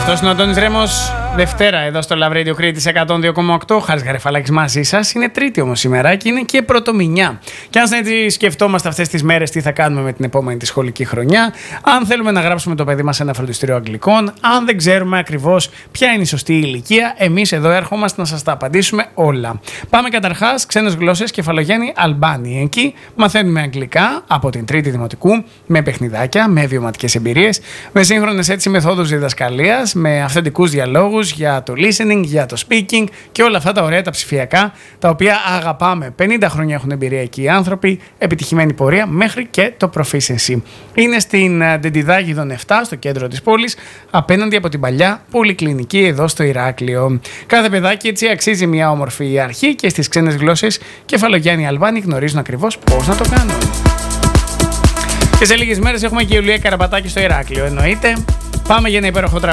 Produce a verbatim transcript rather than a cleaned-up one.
Αυτός είναι ο Αντώνης Ρέμος, Δευτέρα εδώ στο Love Radio Crete εκατόν δύο κόμμα οκτώ. Χάρης Γαρεφαλάκης μαζί σας. Είναι Τρίτη όμως σήμερα και είναι και Πρωτομηνιά. Και αν έτσι σκεφτόμαστε αυτές τις μέρες τι θα κάνουμε με την επόμενη τη σχολική χρονιά, αν θέλουμε να γράψουμε το παιδί μας σε ένα φροντιστήριο αγγλικών, αν δεν ξέρουμε ακριβώς ποια είναι η σωστή ηλικία, εμείς εδώ έρχομαστε να σας τα απαντήσουμε όλα. Πάμε καταρχάς ξένες γλώσσες, Κεφαλογιάννη Αλμπάνη. Εκεί μαθαίνουμε αγγλικά από την Τρίτη Δημοτικού με παιχνιδάκια, με βιωματικές εμπειρίες, με σύγχρονες έτσι μεθόδους διδασκαλίας, με αυθεντικούς διαλόγους για το listening, για το speaking και όλα αυτά τα ωραία τα ψηφιακά, τα οποία αγαπάμε. πενήντα χρόνια έχουν εμπειρία εκεί οι άνθρωποι, επιτυχημένη πορεία μέχρι και το proficiency. Είναι στην Ντεντιδάγιδον επτά, στο κέντρο της πόλης, απέναντι από την παλιά πολυκλινική εδώ στο Ηράκλειο. Κάθε παιδάκι έτσι αξίζει μια όμορφη αρχή και στις ξένες γλώσσες Κεφαλογιάννη Αλμπάνη γνωρίζουν ακριβώς πώς να το κάνουν. Και σε λίγες μέρες έχουμε και η Ιουλία Καραμπατάκη στο Ηράκλειο, εννοείται. Πάμε για ένα υπέροχο τραγούδι.